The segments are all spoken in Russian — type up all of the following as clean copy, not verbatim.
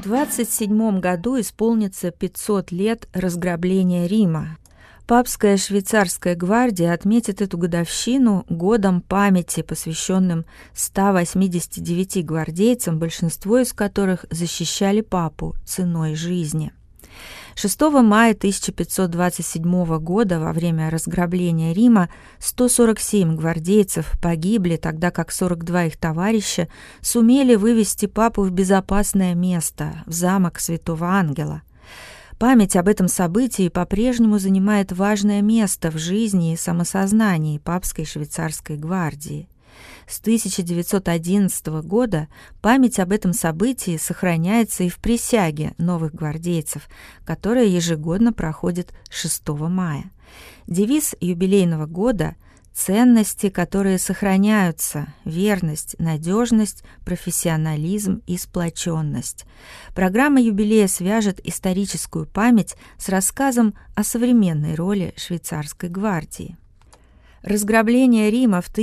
27 году исполнится 500 лет разграбления Рима. Папская швейцарская гвардия отметит эту годовщину годом памяти, посвященным 189 гвардейцам, большинство из которых защищали папу ценой жизни. 6 мая 1527 года во время разграбления Рима 147 гвардейцев погибли, тогда как 42 их товарища сумели вывести папу в безопасное место, в замок Святого Ангела. Память об этом событии по-прежнему занимает важное место в жизни и самосознании папской швейцарской гвардии. С 1911 года память об этом событии сохраняется и в присяге новых гвардейцев, которая ежегодно проходит 6 мая. Девиз юбилейного года – ценности, которые сохраняются, верность, надежность, профессионализм и сплоченность. Программа юбилея свяжет историческую память с рассказом о современной роли швейцарской гвардии. Разграбление Рима в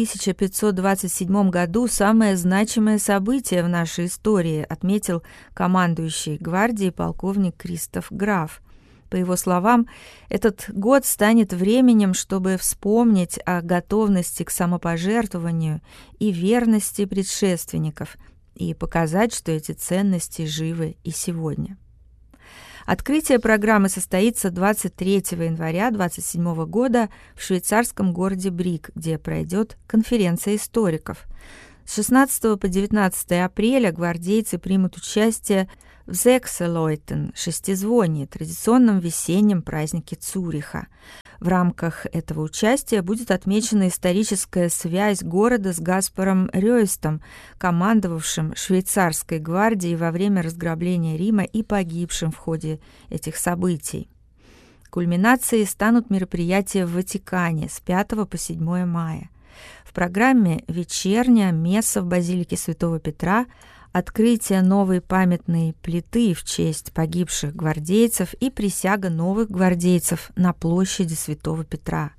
1527 году – самое значимое событие в нашей истории, отметил командующий гвардией полковник Кристоф Граф. По его словам, этот год станет временем, чтобы вспомнить о готовности к самопожертвованию и верности предшественников и показать, что эти ценности живы и сегодня. Открытие программы состоится 23 января 2027 года в швейцарском городе Брик, где пройдет конференция историков. С 16 по 19 апреля гвардейцы примут участие в «Сексläuten» – шестизвонии, традиционном весеннем празднике Цюриха. В рамках этого участия будет отмечена историческая связь города с Гаспаром Рёйстом, командовавшим швейцарской гвардией во время разграбления Рима и погибшим в ходе этих событий. Кульминацией станут мероприятия в Ватикане с 5 по 7 мая. В программе вечерняя месса в базилике Святого Петра, открытие новой памятной плиты в честь погибших гвардейцев и присяга новых гвардейцев на площади Святого Петра.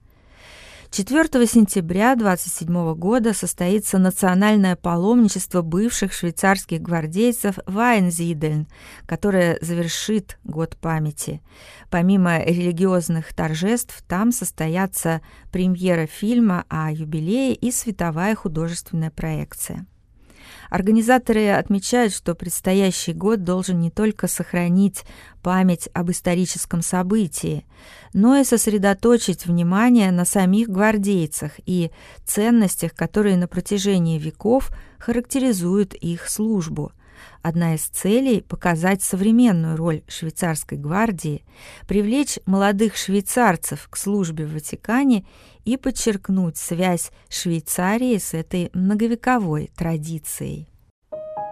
4 сентября 27 года состоится национальное паломничество бывших швейцарских гвардейцев в Айнзидельн, которое завершит год памяти. Помимо религиозных торжеств, там состоятся премьера фильма о юбилее и световая художественная проекция. Организаторы отмечают, что предстоящий год должен не только сохранить память об историческом событии, но и сосредоточить внимание на самих гвардейцах и ценностях, которые на протяжении веков характеризуют их службу. Одна из целей – показать современную роль швейцарской гвардии, привлечь молодых швейцарцев к службе в Ватикане и подчеркнуть связь Швейцарии с этой многовековой традицией.